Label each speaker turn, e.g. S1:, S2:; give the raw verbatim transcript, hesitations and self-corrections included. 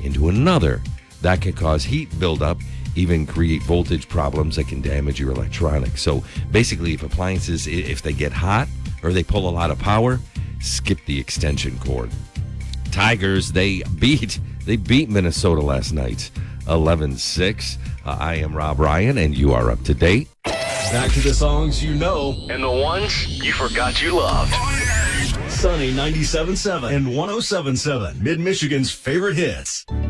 S1: into another. That can cause heat buildup, even create voltage problems that can damage your electronics. So basically, if appliances, if they get hot or they pull a lot of power, skip the extension cord. Tigers, they beat they beat Minnesota last night, eleven six. Uh, I am Rob Ryan, and you are up to date.
S2: Back to the songs you know
S3: and the ones you forgot you loved.
S2: Sunny ninety-seven point seven and one oh seven point seven, Mid-Michigan's favorite hits.